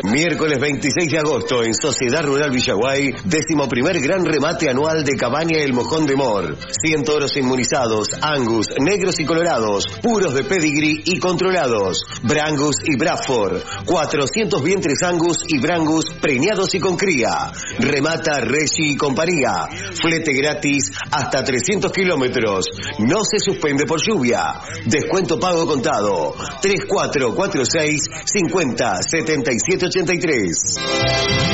Miércoles 26 de agosto en Sociedad Rural Villaguay, 11º gran remate anual de Cabaña El Mojón de Mor. 100 toros inmunizados, Angus, negros y colorados, puros de pedigree y controlados. Brangus y Bradford. 400 vientres Angus y Brangus preñados y con cría. Remata Reggi y compañía. Flete gratis hasta 300 kilómetros. No se suspende por lluvia. Descuento pago contado. 3446 50 77 83.